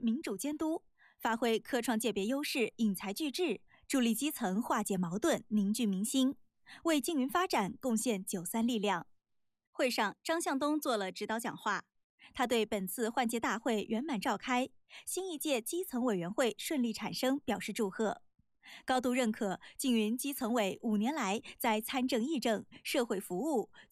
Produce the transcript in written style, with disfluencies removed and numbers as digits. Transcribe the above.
民主监督，发挥科创界别优势，引才聚智，助力基层化解矛盾，凝聚民心，为经云发展贡献93力量。会上，张向东做了指导讲话，他对本次换届大会圆满召开，新一届基层委员会顺利产生表示祝贺，高度认可经云基层委5年来在参政议政、社会服务、